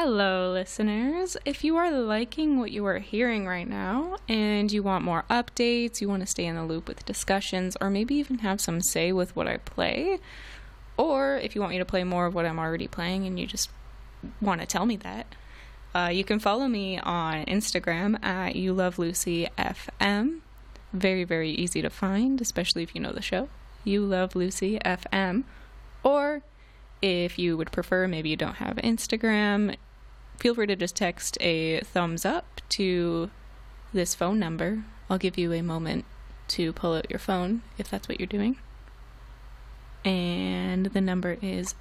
Hello, listeners. If you are liking what you are hearing right now and you want more updates, you want to stay in the loop with discussions, or maybe even have some say with what I play, or if you want me to play more of what I'm already playing and you just want to tell me that, you can follow me on Instagram at YouLoveLucyFM. Very, very easy to find, especially if you know the show. YouLoveLucyFM. Or if you would prefer, maybe you don't have Instagram, feel free to just text a thumbs up to this phone number. I'll give you a moment to pull out your phone if that's what you're doing. And the number is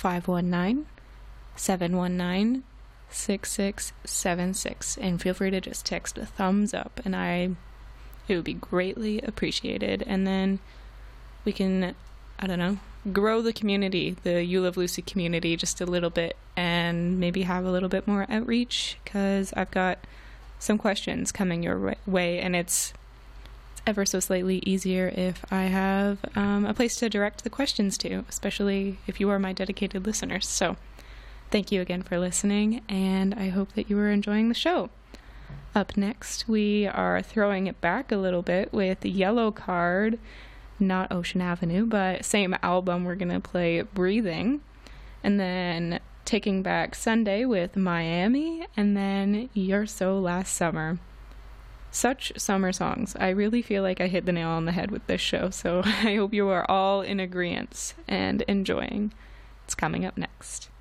519-719-6676. And feel free to just text a thumbs up, and it would be greatly appreciated. And then we can, grow the community, the You Love Lucy community, just a little bit, and maybe have a little bit more outreach, because I've got some questions coming your way, and it's ever so slightly easier if I have a place to direct the questions to, especially if you are my dedicated listeners. So thank you again for listening, and I hope that you are enjoying the show. Up next, we are throwing it back a little bit with Yellowcard. Not Ocean Avenue, but same album. We're going to play Breathing, and then Taking Back Sunday with Miami, and then You're So Last Summer. Such summer songs. I really feel like I hit the nail on the head with this show, so I hope you are all in agreement and enjoying. It's coming up next.